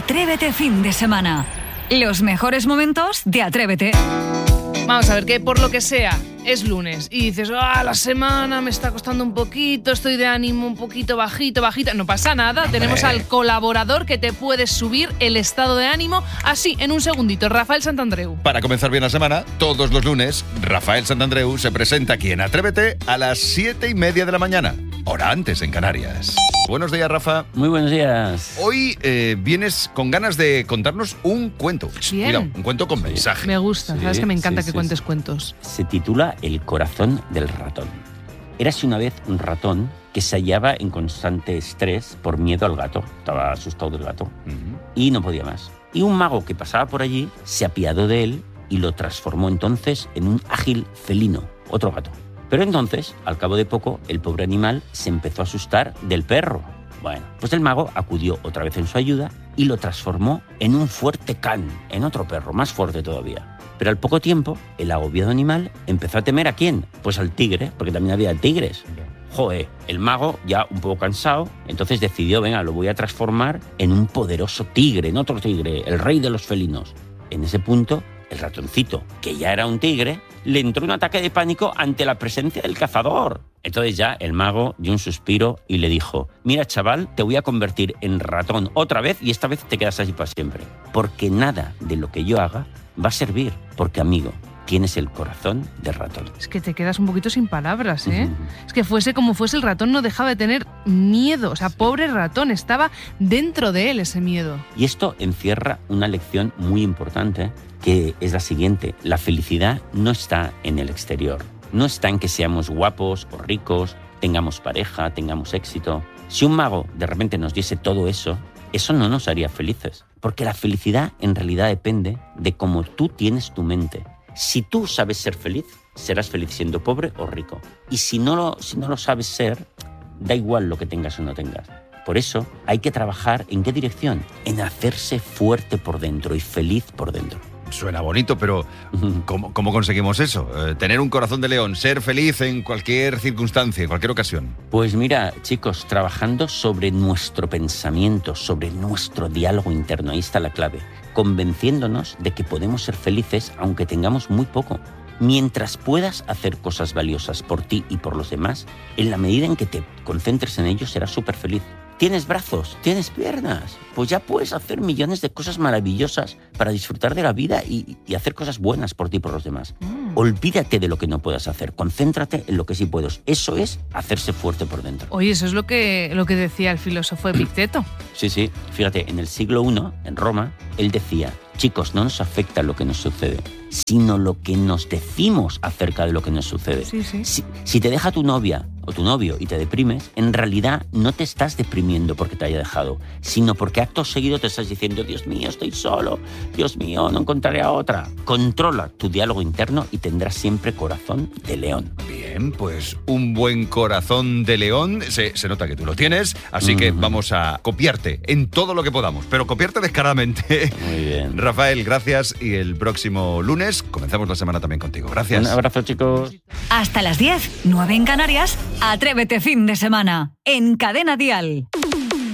Atrévete fin de semana. Los mejores momentos de Atrévete. Vamos a ver, que por lo que sea, es lunes y dices, la semana me está costando un poquito, estoy de ánimo un poquito bajita. No pasa nada, tenemos al colaborador que te puede subir el estado de ánimo así, en un segundito, Rafael Santandreu. Para comenzar bien la semana, todos los lunes, Rafael Santandreu se presenta aquí en Atrévete a las 7:30 de la mañana, hora antes en Canarias. Buenos días, Rafa. Muy buenos días. Hoy vienes con ganas de contarnos un cuento. Bien. Cuidado, un cuento con mensaje. Me gusta, Sí, sabes que me encanta sí, que sí, cuentes sí. cuentos. Se titula El corazón del ratón. Érase una vez un ratón que se hallaba en constante estrés por miedo al gato. Estaba asustado del gato y no podía más. Y un mago que pasaba por allí se apiadó de él y lo transformó entonces en un ágil felino, otro gato. Pero entonces, al cabo de poco, el pobre animal se empezó a asustar del perro. Bueno, pues el mago acudió otra vez en su ayuda y lo transformó en un fuerte can, en otro perro, más fuerte todavía. Pero al poco tiempo, el agobiado animal empezó a temer ¿a quién? Pues al tigre, porque también había tigres. Joder, el mago, ya un poco cansado, entonces decidió, venga, lo voy a transformar en un poderoso tigre, en otro tigre, el rey de los felinos. En ese punto, el ratoncito, que ya era un tigre, le entró un ataque de pánico ante la presencia del cazador. Entonces ya el mago dio un suspiro y le dijo, mira chaval, te voy a convertir en ratón otra vez y esta vez te quedas así para siempre. Porque nada de lo que yo haga va a servir, porque amigo, tienes el corazón de ratón. Es que te quedas un poquito sin palabras, ¿eh? Es que fuese como fuese, el ratón no dejaba de tener miedo. O sea, pobre ratón, estaba dentro de él ese miedo. Y esto encierra una lección muy importante, que es la siguiente. La felicidad no está en el exterior. No está en que seamos guapos o ricos, tengamos pareja, tengamos éxito. Si un mago de repente nos diese todo eso, eso no nos haría felices. Porque la felicidad en realidad depende de cómo tú tienes tu mente. Si tú sabes ser feliz, serás feliz siendo pobre o rico. Y si no lo sabes ser, da igual lo que tengas o no tengas. Por eso hay que trabajar ¿en qué dirección? En hacerse fuerte por dentro y feliz por dentro. Suena bonito, pero ¿cómo conseguimos eso? Tener un corazón de león, ser feliz en cualquier circunstancia, en cualquier ocasión. Pues mira, chicos, trabajando sobre nuestro pensamiento, sobre nuestro diálogo interno, ahí está la clave, convenciéndonos de que podemos ser felices aunque tengamos muy poco. Mientras puedas hacer cosas valiosas por ti y por los demás, en la medida en que te concentres en ellos serás súper feliz. ¿Tienes brazos? ¿Tienes piernas? Pues ya puedes hacer millones de cosas maravillosas para disfrutar de la vida y hacer cosas buenas por ti y por los demás. Olvídate de lo que no puedas hacer, concéntrate en lo que sí puedes. Eso es hacerse fuerte por dentro. Oye, eso es lo que decía el filósofo Epicteto. Sí, fíjate, en el siglo I, en Roma, él decía, chicos, no nos afecta lo que nos sucede, sino lo que nos decimos acerca de lo que nos sucede. Sí. Si te deja tu novia o tu novio y te deprimes, en realidad no te estás deprimiendo porque te haya dejado, sino porque acto seguido te estás diciendo, Dios mío, estoy solo, Dios mío, no encontraré a otra. Controla tu diálogo interno y tendrás siempre corazón de león. Bien, pues un buen corazón de león, se nota que tú lo tienes, así que vamos a copiarte en todo lo que podamos, pero copiarte descaradamente. Muy bien. Rafael, gracias, y el próximo lunes comenzamos la semana también contigo. Gracias. Un abrazo, chicos. Hasta las 10, 9 en Canarias, Atrévete fin de semana, en Cadena Dial.